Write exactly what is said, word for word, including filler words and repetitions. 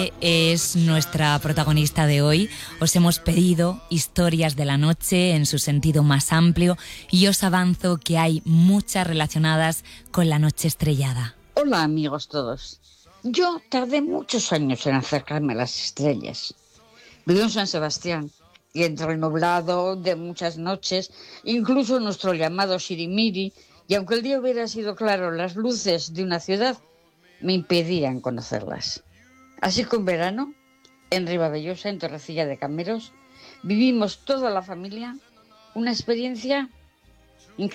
Es nuestra protagonista de hoy. Os hemos pedido historias de la noche en su sentido más amplio y os avanzo que hay muchas relacionadas con la noche estrellada. Hola amigos todos. Yo tardé muchos años en acercarme a las estrellas. Vivo en San Sebastián y entre el nublado de muchas noches, incluso nuestro llamado sirimiri, y aunque el día hubiera sido claro, las luces de una ciudad me impedían conocerlas. Así que un verano, en Ribavellosa, en Torrecilla de Cameros, vivimos toda la familia una experiencia